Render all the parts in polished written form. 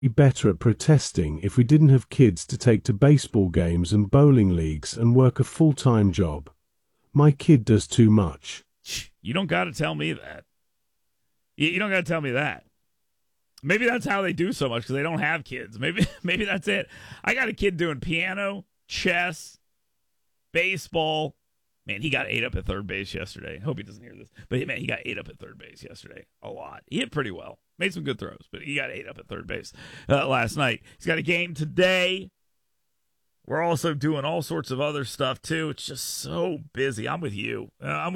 Be better at protesting if we didn't have kids to take to baseball games and bowling leagues and work a full-time job. My kid does too much. You don't got to tell me that. You don't got to tell me that. Maybe that's how they do so much, because they don't have kids. Maybe that's it. I got a kid doing piano, chess, baseball. Man, he got 8 up at third base yesterday. Hope he doesn't hear this. But, man, he got 8 up at third base yesterday. A lot. He hit pretty well. Made some good throws, but he got 8 up at third base last night. He's got a game today. We're also doing all sorts of other stuff, too. It's just so busy. I'm with you. I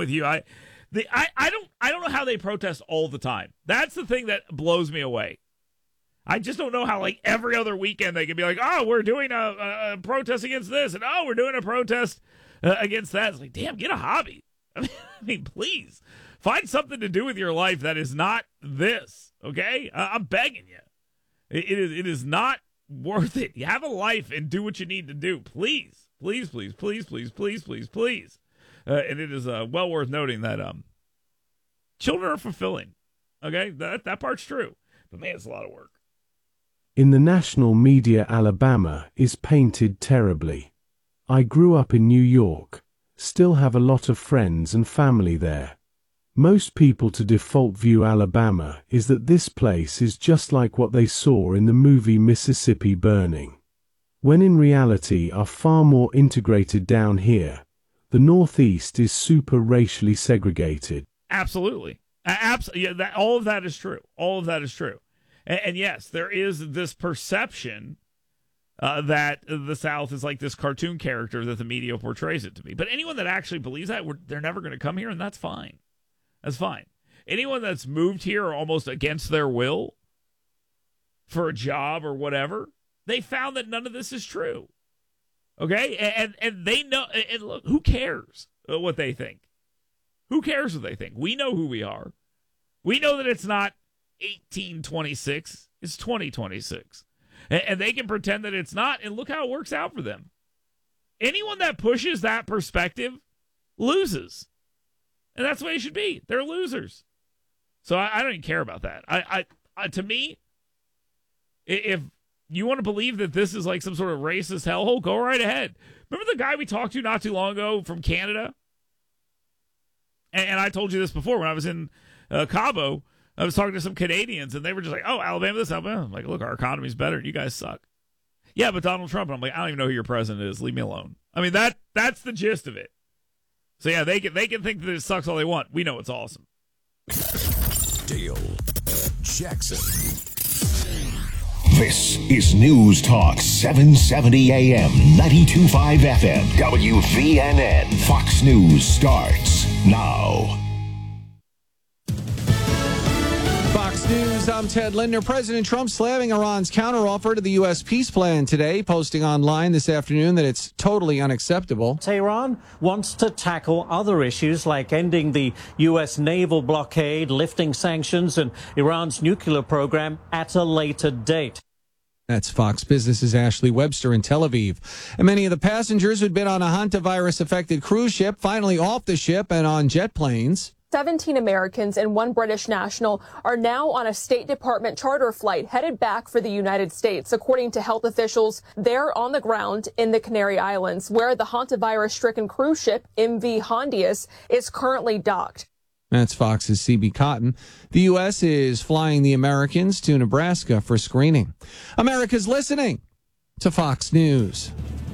don't know how they protest all the time. That's the thing that blows me away. I just don't know how, like, every other weekend they can be like, oh, we're doing a protest against this, and oh, we're doing a protest against that. It's like, damn, get a hobby. I mean, please find something to do with your life that is not this. Okay, I'm begging you. It is not worth it. You have a life and do what you need to do. Please, please, please, please, please, please, please, please. And it is well worth noting that children are fulfilling. Okay, that part's true. But man, it's a lot of work. In the national media, Alabama is painted terribly. I grew up in New York, still have a lot of friends and family there. Most people to default view Alabama is that this place is just like what they saw in the movie Mississippi Burning, when in reality are far more integrated down here. The Northeast is super racially segregated. Absolutely. Yeah, all of that is true. All of that is true. And yes, there is this perception that the South is like this cartoon character that the media portrays it to be. But anyone that actually believes that, they're never going to come here, and that's fine. That's fine. Anyone that's moved here almost against their will for a job or whatever, they found that none of this is true. Okay? And they know, and look, who cares what they think? Who cares what they think? We know who we are. We know that it's not 1826, it's 2026. And they can pretend that it's not, and look how it works out for them. Anyone that pushes that perspective loses. And that's the way it should be. They're losers. So I don't even care about that. I to me, if you want to believe that this is like some sort of racist hellhole, go right ahead. Remember the guy we talked to not too long ago from Canada? And I told you this before when I was in Cabo. I was talking to some Canadians, and they were just like, oh, Alabama, this, Alabama. I'm like, look, our economy's better. You guys suck. Yeah, but Donald Trump. And I'm like, I don't even know who your president is. Leave me alone. I mean, that's the gist of it. So, yeah, they can think that it sucks all they want. We know it's awesome. Dale Jackson. This is News Talk 770 AM, 92.5 FM, WVNN. Fox News starts now. Fox News, I'm Ted Lindner. President Trump slamming Iran's counteroffer to the U.S. peace plan today, posting online this afternoon that it's totally unacceptable. Tehran wants to tackle other issues like ending the U.S. naval blockade, lifting sanctions, and Iran's nuclear program at a later date. That's Fox Business's Ashley Webster in Tel Aviv. And many of the passengers who'd been on a hantavirus-affected cruise ship finally off the ship and on jet planes. 17 Americans and 1 British national are now on a State Department charter flight headed back for the United States, according to health officials there on the ground in the Canary Islands, where the hantavirus-stricken cruise ship MV Hondius is currently docked. That's Fox's CB Cotton. The U.S. is flying the Americans to Nebraska for screening. America's listening to Fox News.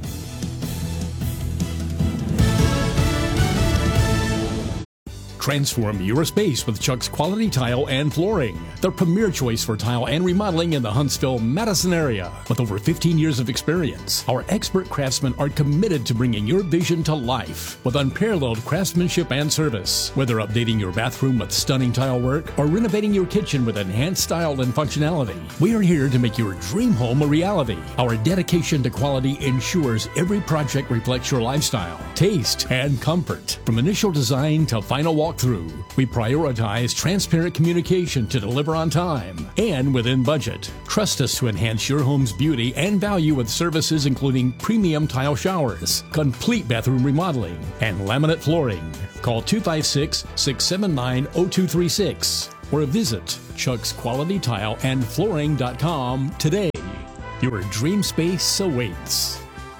Transform your space with Chuck's Quality Tile and Flooring, the premier choice for tile and remodeling in the Huntsville, Madison area. With over 15 years of experience, our expert craftsmen are committed to bringing your vision to life with unparalleled craftsmanship and service. Whether updating your bathroom with stunning tile work or renovating your kitchen with enhanced style and functionality, we are here to make your dream home a reality. Our dedication to quality ensures every project reflects your lifestyle, taste, and comfort. From initial design to final walkthrough, we prioritize transparent communication to deliver on time and within budget. Trust us to enhance your home's beauty and value with services including premium tile showers, complete bathroom remodeling, and laminate flooring. Call 256-679-0236 or visit Chuck's Quality Tile and Flooring.com today. Your dream space awaits.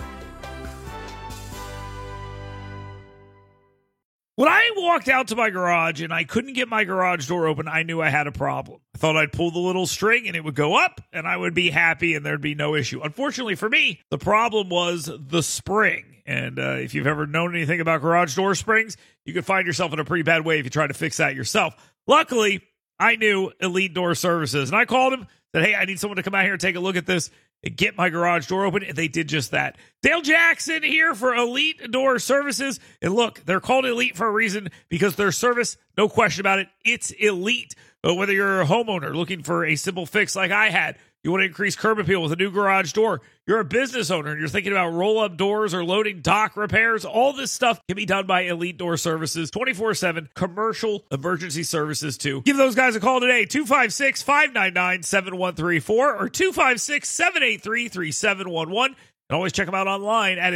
When I walked out to my garage and I couldn't get my garage door open, I knew I had a problem. I thought I'd pull the little string and it would go up and I would be happy and there'd be no issue. Unfortunately for me, the problem was the spring. And if you've ever known anything about garage door springs, you could find yourself in a pretty bad way if you try to fix that yourself. Luckily, I knew Elite Door Services, and I called him, said, hey, I need someone to come out here and take a look at this and get my garage door open, and they did just that. Dale Jackson here for Elite Door Services. And look, they're called Elite for a reason because their service, no question about it, it's elite. But whether you're a homeowner looking for a simple fix like I had, you want to increase curb appeal with a new garage door, you're a business owner and you're thinking about roll-up doors or loading dock repairs, all this stuff can be done by Elite Door Services, 24/7 commercial emergency services too. Give those guys a call today, 256-599-7134 or 256-783-3711. And always check them out online at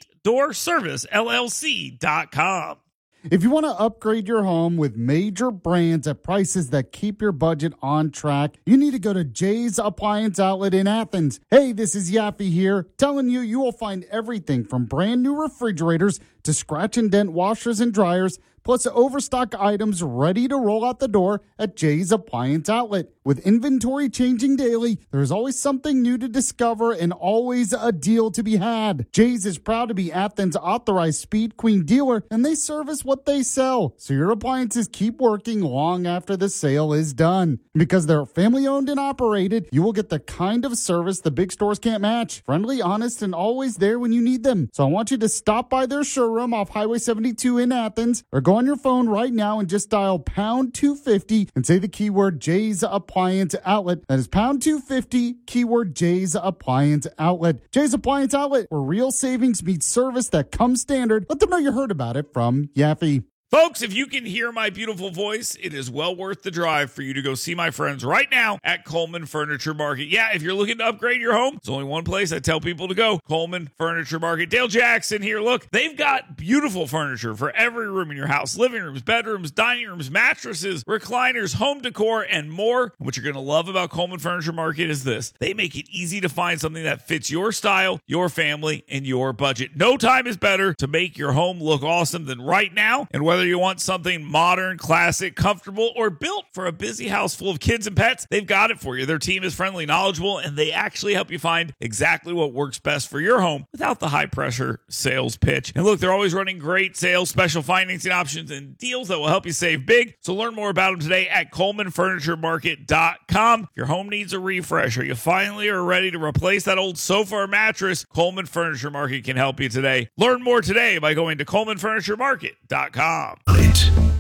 EliteDoorServiceLLC.com. If you want to upgrade your home with major brands at prices that keep your budget on track, you need to go to Jay's Appliance Outlet in Athens. Hey, this is Yaffe here, telling you you will find everything from brand new refrigerators to scratch and dent washers and dryers, plus overstock items ready to roll out the door at Jay's Appliance Outlet. With inventory changing daily, there's always something new to discover and always a deal to be had. Jay's is proud to be Athens' authorized Speed Queen dealer, and they service what they sell, so your appliances keep working long after the sale is done. Because they're family owned and operated, you will get the kind of service the big stores can't match. Friendly, honest, and always there when you need them. So I want you to stop by their showroom off Highway 72 in Athens, or go on your phone right now and just dial pound 250 and say the keyword Jay's Appliance Outlet. That is pound 250, keyword Jay's Appliance Outlet. Jay's Appliance Outlet, where real savings meets service that comes standard. Let them know you heard about it from Yaffe. Folks, if you can hear my beautiful voice, it is well worth the drive for you to go see my friends right now at Coleman Furniture Market. Yeah, if you're looking to upgrade your home, there's only one place I tell people to go, Coleman Furniture Market. Dale Jackson here. Look, they've got beautiful furniture for every room in your house. Living rooms, bedrooms, dining rooms, mattresses, recliners, home decor, and more. What you're going to love about Coleman Furniture Market is this. They make it easy to find something that fits your style, your family, and your budget. No time is better to make your home look awesome than right now. And whether you want something modern, classic, comfortable, or built for a busy house full of kids and pets, they've got it for you. Their team is friendly, knowledgeable, and they actually help you find exactly what works best for your home without the high-pressure sales pitch. And look, they're always running great sales, special financing options, and deals that will help you save big. So learn more about them today at ColemanFurnitureMarket.com. If your home needs a refresh or you finally are ready to replace that old sofa or mattress, Coleman Furniture Market can help you today. Learn more today by going to ColemanFurnitureMarket.com.